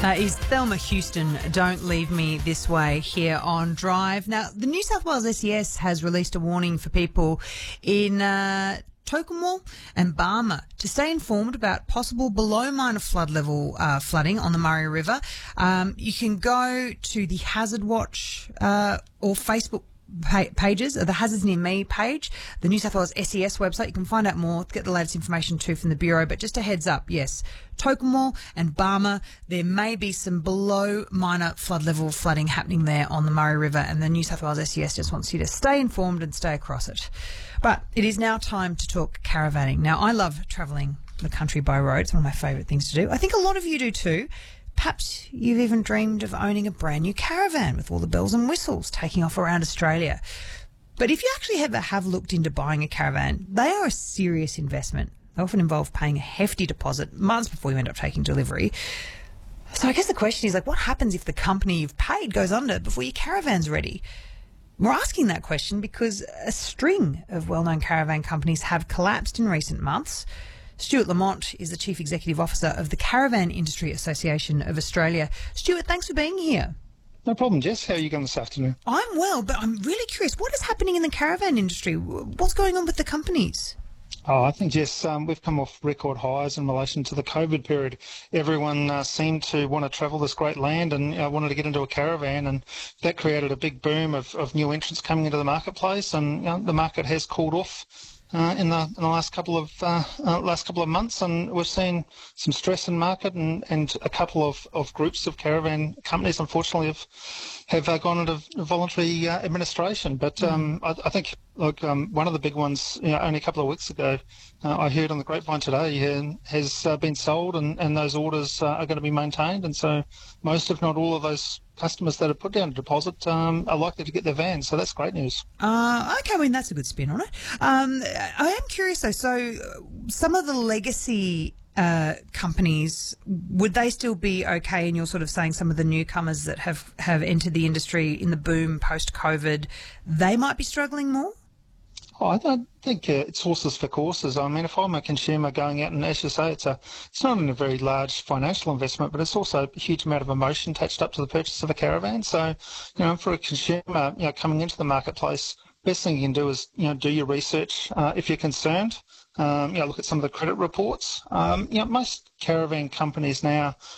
Is Thelma Houston, Don't Leave Me This Way, here on Drive. Now, the New South Wales SES has released a warning for people in Tocumwal and Barmer to stay informed about possible below minor flood level flooding on the Murray River. You can go to the Hazard Watch or Facebook pages, the Hazards Near Me page, the New South Wales SES website. You can find out more, get the latest information too from the Bureau. But just a heads up, yes, Tocumwal and Barmer, there may be some below minor flood level flooding happening there on the Murray River, and the New South Wales SES just wants you to stay informed and stay across it. But it is now time to talk caravanning. Now, I love travelling the country by road. It's one of my favourite things to do. I think a lot of you do too. Perhaps you've even dreamed of owning a brand new caravan with all the bells and whistles taking off around Australia. But if you actually ever have looked into buying a caravan, they are a serious investment. They often involve paying a hefty deposit months before you end up taking delivery. So I guess the question is, what happens if the company you've paid goes under before your caravan's ready? We're asking that question because a string of well-known caravan companies have collapsed in recent months. Stuart Lamont is the Chief Executive Officer of the Caravan Industry Association of Australia. Stuart, thanks for being here. No problem, Jess. How are you going this afternoon? I'm well, but I'm really curious. What is happening in the caravan industry? What's going on with the companies? I think, Jess, we've come off record highs in relation to the COVID period. Everyone seemed to want to travel this great land and wanted to get into a caravan, and that created a big boom of new entrants coming into the marketplace, and the market has cooled off in the last couple of months, and we've seen some stress in market, and a couple of groups of caravan companies unfortunately have gone into voluntary administration. But I think one of the big ones, only a couple of weeks ago, I heard on the grapevine today, has been sold, and those orders are going to be maintained, and so most, if not all, of those customers that have put down a deposit are likely to get their vans, so that's great news. Okay, I mean, that's a good spin on it. I am curious though, so some of the legacy companies, would they still be okay? And you're sort of saying some of the newcomers that have entered the industry in the boom post-COVID, they might be struggling more? I don't think it's horses for courses. I mean, if I'm a consumer going out, and as you say, it's not a very large financial investment, but it's also a huge amount of emotion attached up to the purchase of a caravan. So, for a consumer, coming into the marketplace, best thing you can do is, do your research. If you're concerned, look at some of the credit reports. Most caravan companies now